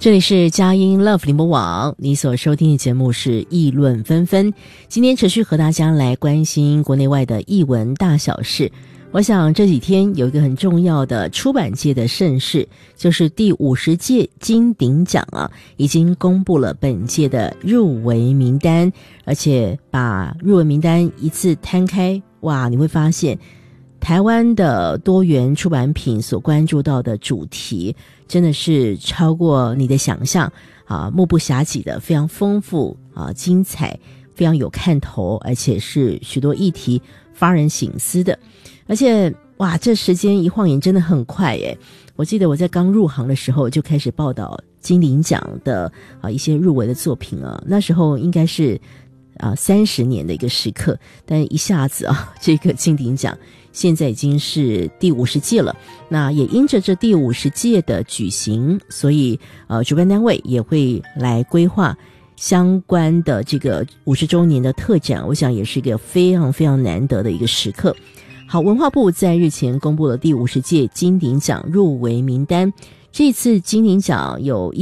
这里是佳音 Love 联播网，你所收听的节目是议论纷纷。今天持续和大家来关心国内外的艺文大小事。我想这几天有一个很重要的出版界的盛事，就是第50届金鼎奖已经公布了本届的入围名单，而且把入围名单一次摊开，哇，你会发现台湾的多元出版品所关注到的主题真的是超过你的想象目不暇给的，非常丰富精彩，非常有看头，而且是许多议题发人省思的。而且哇，这时间一晃眼真的很快耶。我记得我在刚入行的时候就开始报道金鼎奖的一些入围的作品那时候应该是30年的一个时刻，但一下子这个金鼎奖现在已经是第50届了。那也因着这第50届的举行，所以主办单位也会来规划相关的这个50周年的特展，我想也是一个非常非常难得的一个时刻。好，文化部在日前公布了第50届金鼎奖入围名单，这次金鼎奖有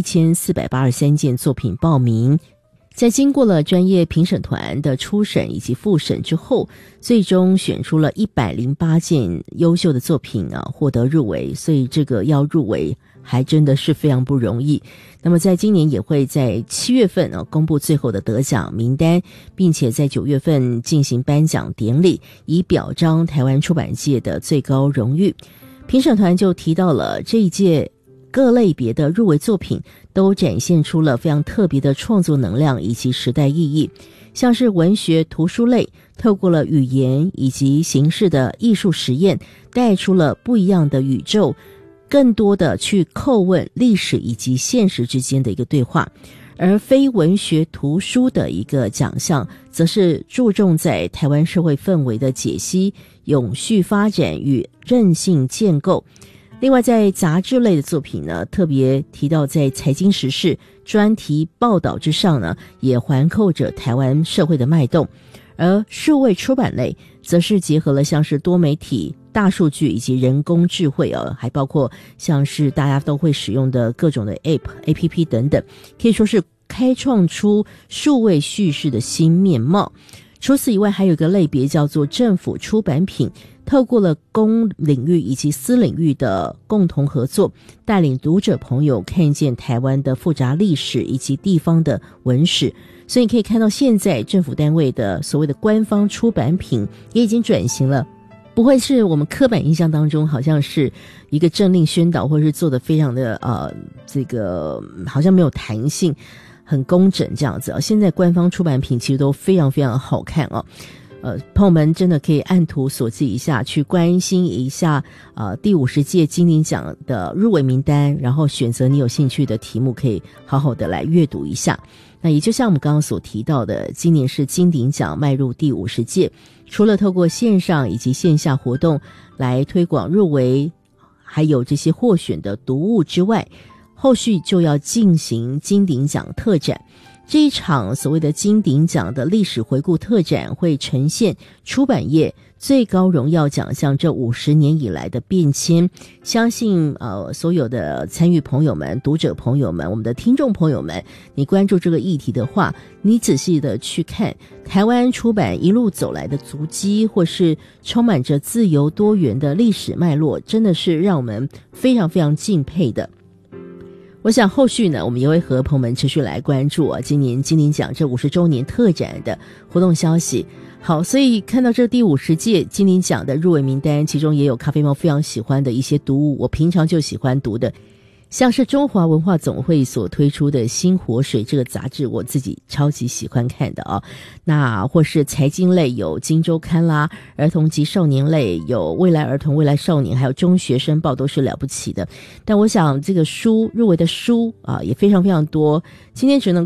1483件作品报名，在经过了专业评审团的初审以及复审之后，最终选出了108件优秀的作品获得入围，所以这个要入围还真的是非常不容易。那么在今年也会在7月份公布最后的得奖名单，并且在9月份进行颁奖典礼，以表彰台湾出版界的最高荣誉。评审团就提到了这一届各类别的入围作品都展现出了非常特别的创作能量以及时代意义，像是文学图书类，透过了语言以及形式的艺术实验，带出了不一样的宇宙，更多的去叩问历史以及现实之间的一个对话。而非文学图书的一个奖项，则是注重在台湾社会氛围的解析、永续发展与韧性建构。另外在杂志类的作品呢，特别提到在财经时事专题报道之上呢，也环扣着台湾社会的脉动。而数位出版类则是结合了像是多媒体、大数据以及人工智慧还包括像是大家都会使用的各种的 APP 等等，可以说是开创出数位叙事的新面貌。除此以外，还有一个类别叫做政府出版品，透过了公领域以及私领域的共同合作，带领读者朋友看见台湾的复杂历史以及地方的文史。所以你可以看到现在政府单位的所谓的官方出版品也已经转型了，不会是我们刻板印象当中好像是一个政令宣导，或者是做得非常的这个好像没有弹性，很工整这样子现在官方出版品其实都非常非常好看朋友们真的可以按图索骥一下，去关心一下第50届金鼎奖的入围名单，然后选择你有兴趣的题目，可以好好的来阅读一下。那也就像我们刚刚所提到的，今年是金鼎奖迈入第50届，除了透过线上以及线下活动来推广入围，还有这些获选的读物之外，后续就要进行金鼎奖特展。这一场所谓的金鼎奖的历史回顾特展，会呈现出版业最高荣耀奖项这50年以来的变迁。相信所有的参与朋友们、读者朋友们、我们的听众朋友们，你关注这个议题的话，你仔细的去看台湾出版一路走来的足迹，或是充满着自由多元的历史脉络，真的是让我们非常非常敬佩的。我想后续呢，我们也会和朋友们持续来关注今年金鼎奖这50周年特展的活动消息。好，所以看到这第50届金鼎奖的入围名单，其中也有咖啡猫非常喜欢的一些读物，我平常就喜欢读的，像是中华文化总会所推出的新活水这个杂志，我自己超级喜欢看的那或是财经类有金周刊啦，儿童及少年类有未来儿童、未来少年，还有中学生报都是了不起的。但我想这个书入围的书也非常非常多，今天只能